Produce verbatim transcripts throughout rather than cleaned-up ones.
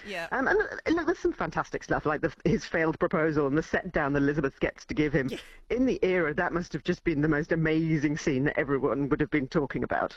Yeah. Um, and uh, look, there's some fantastic stuff, like the, his failed proposal and the set down that Elizabeth gets to give him. Yeah. In the era, that must have just been the most amazing scene that everyone would have been talking about.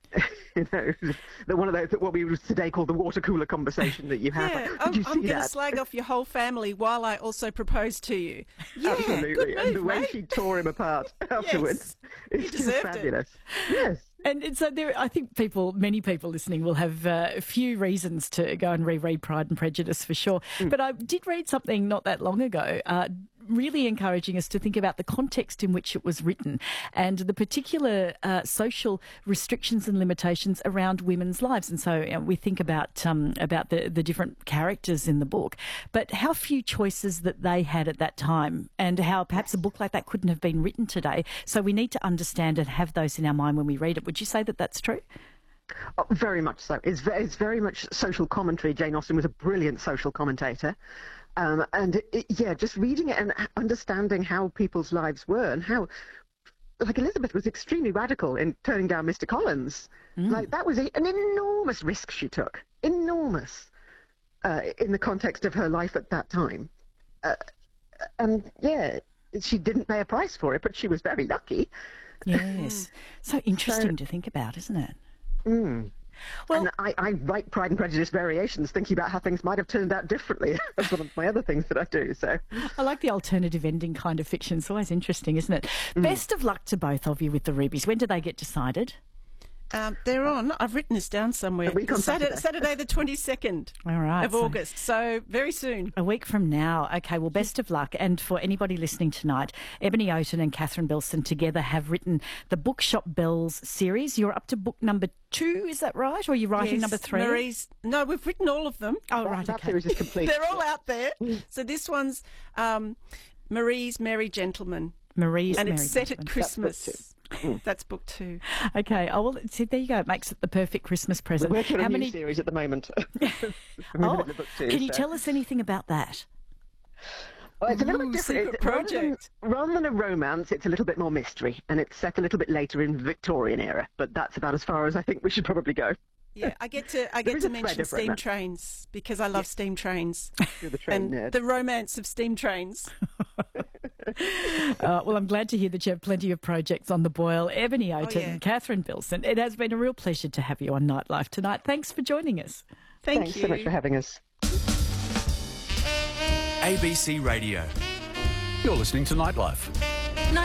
You know, the one of those, what we would today call the water cooler conversation that you have. Yeah, Did I'm, you I'm see going to that? slag off your whole family while I also propose to you. Yeah, Absolutely. good And the move, way mate. she tore him apart afterwards. He It's just deserved it. fabulous. Yes. And and so there, I think people, many people listening will have uh, a few reasons to go and reread Pride and Prejudice for sure. Mm. But I did read something not that long ago, uh, really encouraging us to think about the context in which it was written and the particular uh, social restrictions and limitations around women's lives. And so you know, we think about um, about the, the different characters in the book, but how few choices that they had at that time, and how perhaps a book like that couldn't have been written today. So we need to understand and have those in our mind when we read it. Would you say that that's true? Oh, very much so. It's very, it's very much social commentary. Jane Austen was a brilliant social commentator. Um, and, it, it, yeah, just reading it and understanding how people's lives were and how, like, Elizabeth was extremely radical in turning down Mister Collins. Mm. Like, that was a, an enormous risk she took. Enormous. Uh, in the context of her life at that time. Uh, and, yeah, she didn't pay a price for it, but she was very lucky. Yes. So interesting So- to think about, isn't it? Mm. Well, and I, I write Pride and Prejudice variations thinking about how things might have turned out differently. That's one of my other things that I do. So I like the alternative ending kind of fiction. It's always interesting, isn't it? Mm. Best of luck to both of you with the Rubies. When do they get decided? Um, they're on. I've written this down somewhere. A week on Saturday, Saturday. Saturday the twenty-second All right, of so- August. So very soon. A week from now. Okay, well, best of luck. And for anybody listening tonight, Ebony Oaten and Catherine Bilson together have written the Bookshop Bells series. You're up to book number two, is that right? Or are you writing Yes, number three? Marie's, no, we've written all of them. Oh, that, right, that okay. series is complete. They're all out there. So this one's um, Marie's Merry Gentleman. Marie's and Merry it's set Gentleman. at Christmas. That's book two. Okay. Oh, well, see, there you go. It makes it the perfect Christmas We're present. working on How a new many? series at the moment. Oh, can you tell us anything about that? Well, it's a little Ooh, bit different. secret It- rather than- project. Rather than a romance, it's a little bit more mystery, and it's set a little bit later in the Victorian era. But that's about as far as I think we should probably go. Yeah, I get to I There get is to a thread mention of steam romance. trains because I love steam trains You're the train and nerd. the romance of steam trains. Uh, well, I'm glad to hear that you have plenty of projects on the boil. Ebony Oaten yeah. and Catherine Bilson, it has been a real pleasure to have you on Nightlife tonight. Thanks for joining us. Thank Thanks you. so much for having us. A B C Radio. You're listening to Nightlife.